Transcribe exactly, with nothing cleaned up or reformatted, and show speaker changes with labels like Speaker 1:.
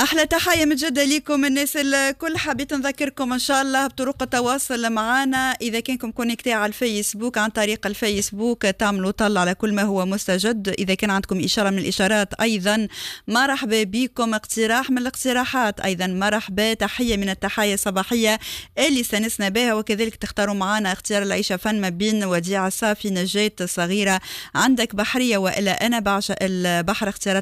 Speaker 1: أحلى تحية متجدة لكم الناس الكل. حبيت نذكركم إن شاء الله بطرق التواصل معنا. إذا كانكم كونكتي على الفيسبوك، عن طريق الفيسبوك تعملوا طل على كل ما هو مستجد. إذا كان عندكم إشارة من الإشارات أيضا مرحبا بكم، اقتراح من الاقتراحات أيضا مرحبا، تحية من التحية الصباحية اللي استنسنا بها. وكذلك تختاروا معنا اختيار العيشة فن ما بين وديعة صافي، نجاة صغيرة، عندك بحرية وإلا أنا بعشق البحر، اختيارات